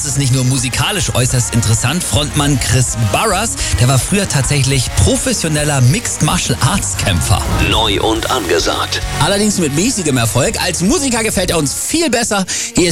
das ist nicht nur musikalisch äußerst interessant. Frontmann Chris Burrers, der war früher tatsächlich professioneller Mixed Martial Arts Kämpfer. Neu und angesagt. Allerdings mit mäßigem Erfolg. Als Musiker gefällt er uns viel besser. Hier ist